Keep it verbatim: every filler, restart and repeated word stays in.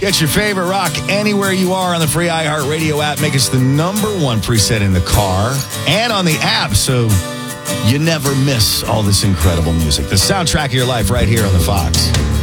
Get your favorite rock anywhere you are on the free iHeartRadio app. Make us the number one preset in the car and on the app, so you never miss all this incredible music. The soundtrack of your life right here on the Fox.